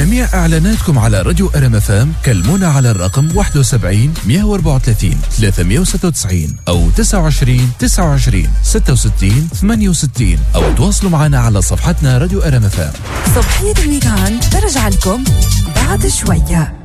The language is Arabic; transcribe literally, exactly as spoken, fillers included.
لجميع إعلاناتكم على راديو آر إم إف إم كلمونا على الرقم واحد وسبعين مية وأربعة وثلاثين ثلاثمية وستة وتسعين أو تسعة وعشرين تسعة وعشرين ستة وستين ثمانية وستين أو تواصلوا معنا على صفحتنا راديو آر إم إف إم. صبحية الويكاند برجع لكم بعد شوية.